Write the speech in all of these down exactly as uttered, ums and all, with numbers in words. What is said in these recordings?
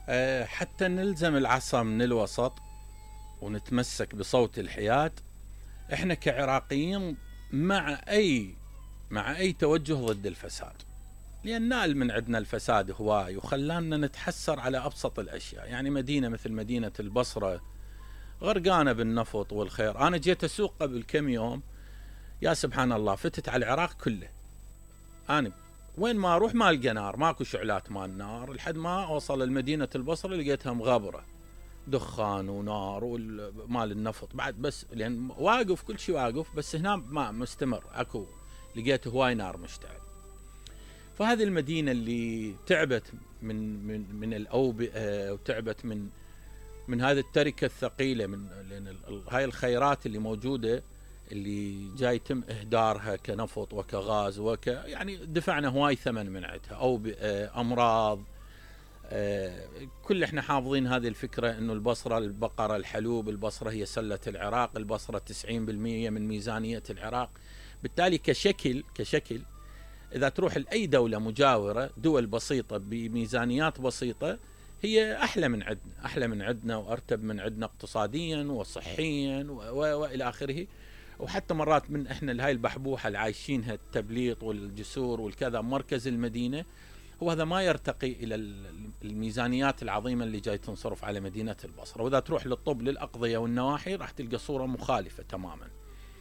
أه حتى نلزم العصا من الوسط ونتمسك بصوت الحياد. احنا كعراقيين مع اي مع اي توجه ضد الفساد، لان نال من عندنا الفساد هواي وخلانا نتحسر على ابسط الاشياء. يعني مدينه مثل مدينه البصره غرقانه بالنفط والخير. انا جيت اسوق قبل كم يوم، يا سبحان الله، فتت على العراق كله. انا وين ما اروح ما القى نار، ماكو شعلات مال نار، لحد ما اوصل لمدينه البصره لقيتها مغبره، دخان ونار ومال النفط بعد، بس لان واقف كل شيء واقف، بس هنا ما مستمر، اكو لقيت هواي نار مشتعل. فهذه المدينه اللي تعبت من من من الاوبئه وتعبت من من هذه التركه الثقيله، من لان هاي الخيرات اللي موجوده اللي جاي يتم اهدارها كنفط وكغاز وك يعني دفعنا هواي ثمن من عندها، اوبئه، امراض. آه كل احنا حافظين هذه الفكره انه البصره البقره الحلوب، البصره هي سله العراق، البصره تسعين بالمئة من ميزانيه العراق. بالتالي كشكل كشكل اذا تروح لاي دوله مجاوره، دول بسيطه بميزانيات بسيطه، هي احلى من عندنا، احلى من عندنا وارتب من عندنا اقتصاديا وصحيا والى اخره. وحتى مرات من احنا هاي البحبوحه اللي عايشينها، التبليط والجسور والكذا، مركز المدينه، وهذا ما يرتقي الى الميزانيات العظيمه اللي جاي تنصرف على مدينه البصره. واذا تروح للطب للاقضيه والنواحي راح تلقى صوره مخالفه تماما.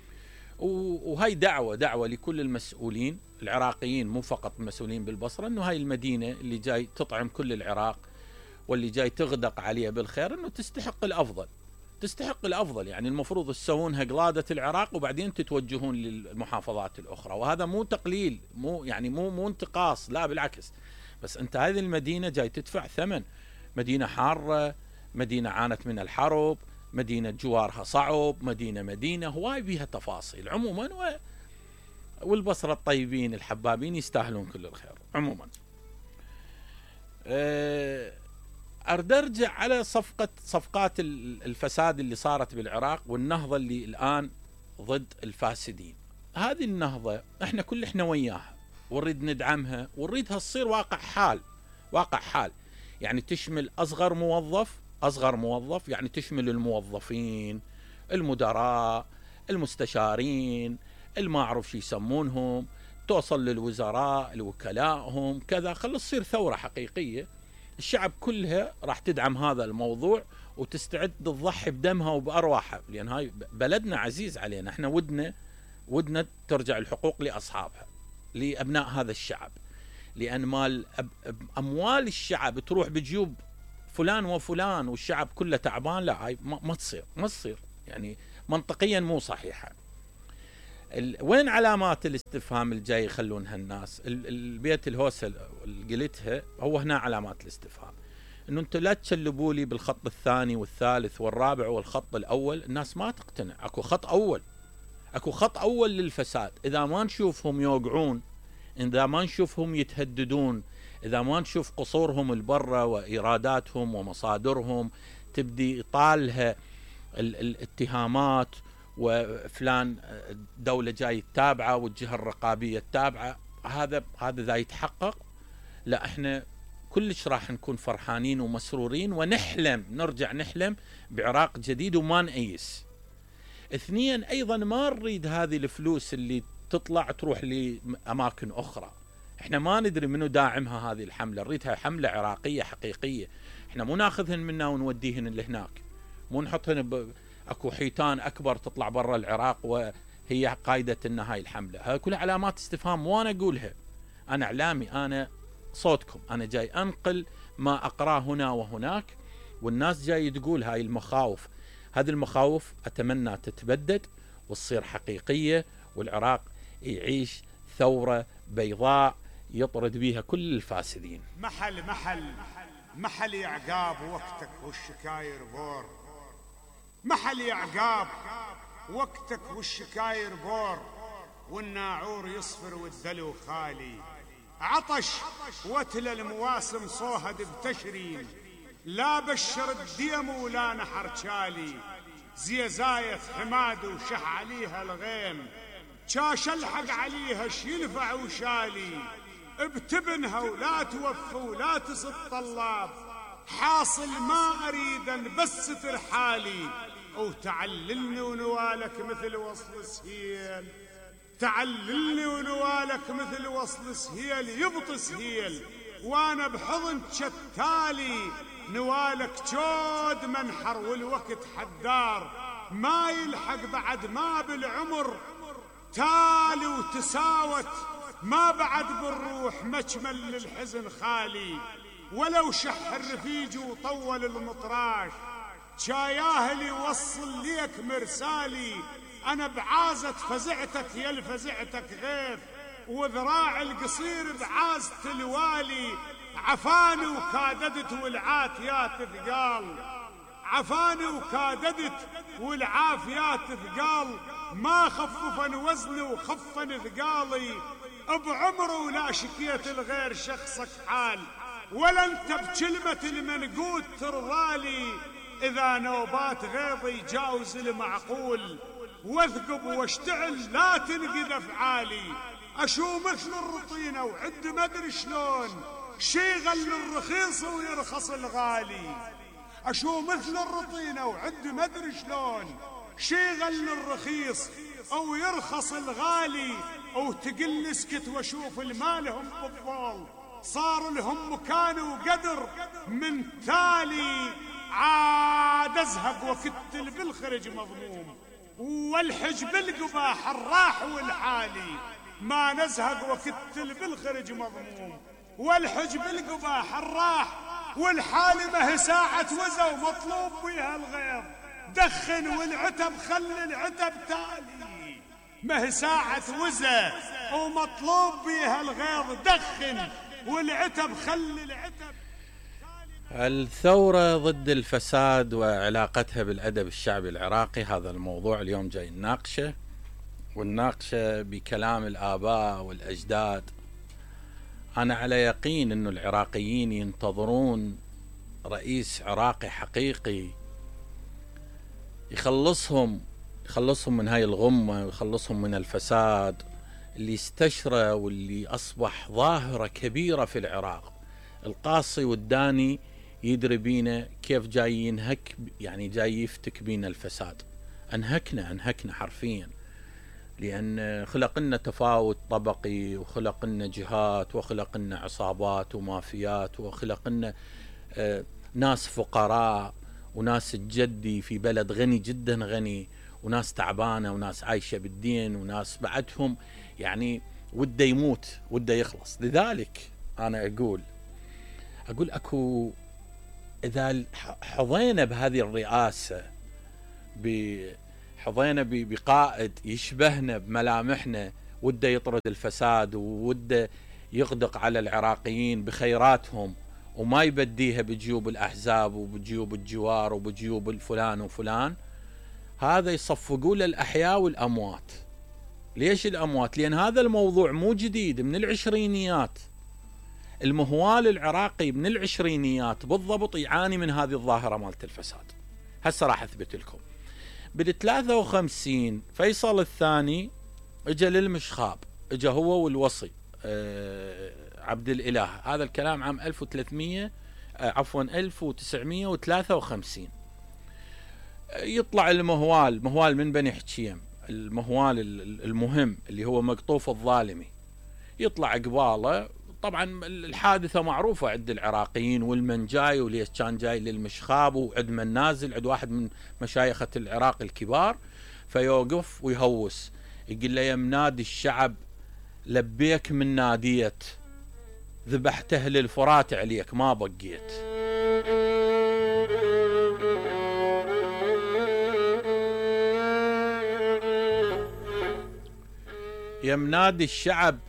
وهي دعوه دعوه لكل المسؤولين العراقيين، مو فقط المسؤولين بالبصره، انه هاي المدينه اللي جاي تطعم كل العراق واللي جاي تغدق عليه بالخير، انه تستحق الافضل، تستحق الافضل. يعني المفروض تسوونها قلاده العراق وبعدين تتوجهون للمحافظات الاخرى. وهذا مو تقليل، مو يعني مو مو انتقاص، لا بالعكس. بس انت هذه المدينه جاي تدفع ثمن، مدينه حاره، مدينه عانت من الحرب، مدينه جوارها صعب، مدينه مدينه هواي بيها تفاصيل عموما. و... والبصره الطيبين الحبابين يستاهلون كل الخير عموما. أه أرد أرجع على صفقة صفقات الفساد اللي صارت بالعراق والنهضة اللي الآن ضد الفاسدين. هذه النهضة احنا كل احنا وياها ونريد ندعمها ونريدها تصير واقع حال، واقع حال. يعني تشمل أصغر موظف، أصغر موظف يعني تشمل الموظفين، المدراء، المستشارين، الما أعرف شو يسمونهم، توصل للوزراء، الوكلائهم، كذا. خلص تصير ثورة حقيقية. الشعب كلها راح تدعم هذا الموضوع وتستعد تضحي بدمها وبأرواحها، لأن هاي بلدنا عزيز علينا. احنا ودنا ودنا ترجع الحقوق لأصحابها، لأبناء هذا الشعب. لأن مال أموال الشعب تروح بجيوب فلان وفلان والشعب كله تعبان، لا هاي ما تصير، ما تصير يعني منطقيا مو صحيحة. وين علامات الاستفهام اللي جاي يخلونها الناس؟ البيت الهوسه اللي قلتها، هو هنا علامات الاستفهام، انه انتم لا تشلبوا لي بالخط الثاني والثالث والرابع والخط الاول. الناس ما تقتنع. اكو خط اول، اكو خط اول للفساد. اذا ما نشوفهم يوقعون، اذا ما نشوفهم يتهددون، اذا ما نشوف قصورهم البرة وايراداتهم ومصادرهم تبدي طالها الاتهامات، وفلان دولة جاي التابعة والجهة الرقابية التابعة، هذا هذا ذا يتحقق، لا احنا كلش راح نكون فرحانين ومسرورين ونحلم، نرجع نحلم بعراق جديد وما نأيس. اثنيا ايضا ما نريد هذه الفلوس اللي تطلع تروح لأماكن اخرى. احنا ما ندري منو داعمها هذه الحملة، نريدها حملة عراقية حقيقية. احنا مو ناخذهن منا ونوديهن لهناك، مو نحطهن ب... اكو حيتان اكبر تطلع برا العراق وهي قايدة ان هاي الحملة. هاي كلها علامات استفهام وانا اقولها. انا اعلامي، انا صوتكم، انا جاي انقل ما اقراه هنا وهناك، والناس جاي تقول هاي المخاوف. هذه المخاوف اتمنى تتبدد وتصير حقيقية، والعراق يعيش ثورة بيضاء يطرد بيها كل الفاسدين. محل محل محل يا عقاب وقتك والشكاير بور، محل يا عقاب وقتك والشكاير بور، والناعور يصفر والدلو خالي، عطش وتل المواسم صوهد بتشرين، لا بشر الديم ولا نحر شالي، زيزاية حماد وشح عليها الغيم، شاش الحق عليها شينفع وشالي، ابتبنها ولا توفى ولا تصد طلاب، حاصل ما أريد بس ترحالي، وتعللني ونوالك مثل وصل سهيل، تعللني ونوالك مثل وصل سهيل، يبط سهيل وانا بحضن شتالي، نوالك جود منحر والوقت حدار، ما يلحق بعد ما بالعمر تالي وتساوت، ما بعد بالروح مجمل للحزن خالي، ولو شح الرفيج وطول المطراش شاياه اللي يوصل ليك مرسالي، انا بعازة فزعتك يا الفزعتك غيث، وذراع القصير بعازة الوالي، عفاني وكاددت والعافيات ثقال، عفاني وكاددت والعافيات ثقال، ما خففن وزني وخفن ثقالي، بعمر ولا شكيت الغير شخصك حال، ولا انت بكلمة المنقود ترضالي، اذا نوبات غيظي جاوز المعقول، واثقب واشتعل لا تنقذ افعالي، اشو مثل الرطينة وعد ما ادري شلون شيغل الرخيص ويرخص الغالي، اشو مثل الرطينة وعد ما ادري شلون شيغل الرخيص او يرخص الغالي، وتقل اسكت واشوف المالهم بالضال، صار لهم مكان وقدر من تالي، عاد ازهق وكتل بالخرج مضموم، والحج بالقباح الراح والحالي، ما نزهق وكتل بالخرج مضموم، والحج بالقباح الراح والحالي، ما هي ساعة وزا ومطلوب بيها الغيظ، دخن والعتب خلي العتب تالي، ما هي ساعة وزا ومطلوب بيها الغيظ، دخن والعتب خلي العتب. الثورة ضد الفساد وعلاقتها بالأدب الشعبي العراقي، هذا الموضوع اليوم جاي نناقشه، ونناقشه بكلام الآباء والأجداد. أنا على يقين أن العراقيين ينتظرون رئيس عراقي حقيقي يخلصهم يخلصهم من هاي الغمة، ويخلصهم من الفساد اللي استشرى واللي أصبح ظاهرة كبيرة في العراق. القاصي والداني يدري بينا كيف جاي ينهك، يعني جاي يفتك بينا الفساد، أنهكنا أنهكنا حرفيا، لأن خلق لنا تفاوت طبقي، وخلق لنا جهات، وخلق لنا عصابات ومافيات، وخلق لنا آه ناس فقراء وناس الجدي في بلد غني جدا غني، وناس تعبانة وناس عايشة بالدين، وناس بعدهم يعني وده يموت وده يخلص. لذلك أنا أقول أقول أكو إذا حظينا بهذه الرئاسة، حظينا بقائد يشبهنا بملامحنا، وده يطرد الفساد وده يغدق على العراقيين بخيراتهم، وما يبديها بجيوب الأحزاب وبجيوب الجوار وبجيوب الفلان وفلان، هذا يصفقوا له الأحياء والأموات. ليش الأموات؟ لأن هذا الموضوع مو جديد، من العشرينيات. المهوال العراقي من العشرينيات بالضبط يعاني من هذه الظاهرة مالت الفساد. هسه راح أثبت لكم. بالثلاثة وخمسين فيصل الثاني اجى للمشخاب، اجى هو والوصي أه عبد الإله، هذا الكلام عام ألف وثلاثمية أه عفوا ألف وتسعمية وثلاثة وخمسين. يطلع المهوال، مهوال من بني حكيم، المهوال المهم اللي هو مقطوف الظالمي، يطلع قباله. طبعا الحادثة معروفة عند العراقيين، والمن جاي وليش كان جاي للمشخاب، وعد من نازل، عد واحد من مشايخة العراق الكبار، فيوقف ويهوس يقول له: يا منادي الشعب لبيك من ناديت، ذبحت أهل الفرات عليك ما بقيت. يا منادي الشعب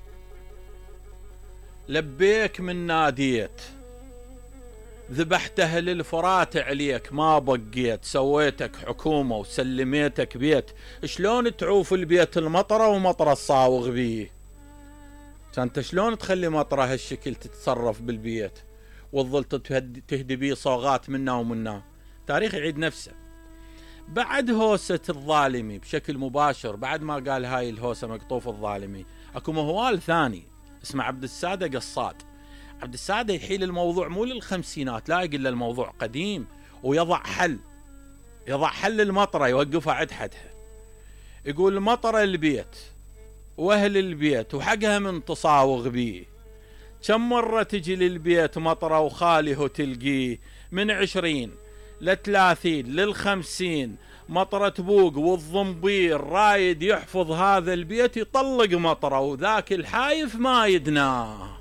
لبيك من ناديت، ذبحت أهل الفرات عليك ما بقيت، سويتك حكومة وسلميتك بيت، شلون تعوف البيت المطرة ومطرة الصاوغ بيه؟ انت شلون تخلي مطرة هالشكل تتصرف بالبيت وتظل تهدي بيه صوغات منا ومنا؟ تاريخ يعيد نفسه. بعد هوسة الظالمي بشكل مباشر، بعد ما قال هاي الهوسة مقطوف الظالمي، اكو مهوال ثاني اسمه عبد السادة قصاد. عبد السادة يحيل الموضوع مو للخمسينات، لا، يقول له الموضوع قديم، ويضع حل، يضع حل المطرة يوقفها عند حدها. يقول المطرة البيت واهل البيت وحقها من تصاوغ بيه، كم مرة تجي للبيت مطرة وخالي هو تلقيه، من عشرين لثلاثين للخمسين مطرة تبوق، والضمبير رايد يحفظ هذا البيت يطلق مطرة، وذاك الحايف ما يدناه.